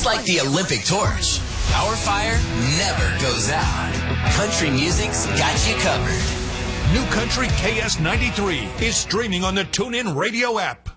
Just like the Olympic torch, our fire never goes out. Country music's got you covered. New Country KS93 is streaming on the TuneIn Radio app.